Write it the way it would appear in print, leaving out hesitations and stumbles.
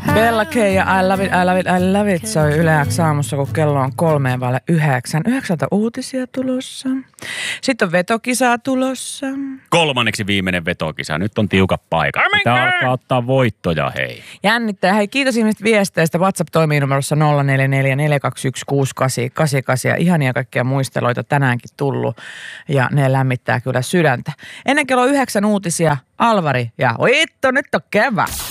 Bella K ja I love it, I love it, I love it soi Yle X aamussa, kun kello on 8:03. 9 uutisia tulossa. Sitten on vetokisaa tulossa. Kolmanneksi viimeinen vetokisa. Nyt on tiukat paikat. Pitää alkaa ottaa voittoja, hei. Jännittää. Hei, kiitos ihmiset viesteistä. WhatsApp toimii numerossa 0444216888. Ja ihania kaikkia muisteloita tänäänkin tullut. Ja ne lämmittää kyllä sydäntä. Ennen kello 9 uutisia Alvari ja vittu, nyt on kevät.